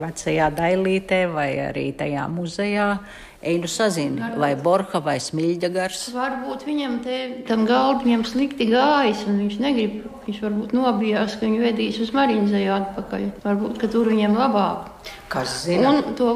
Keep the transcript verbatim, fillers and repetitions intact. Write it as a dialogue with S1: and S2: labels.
S1: Vecajā Dailītē vai arī tajā muzejā. Ej, nu sazini, vai Borha vai Smiļģegars.
S2: Varbūt viņam te, tam Galdiņam slikti gājis, un viņš negrib, viņš varbūt nobijās, ka viņu vedīs uz Mariņzeju atpakaļ. Varbūt, ka tur viņam labāk.
S1: Kas zina?
S2: Un to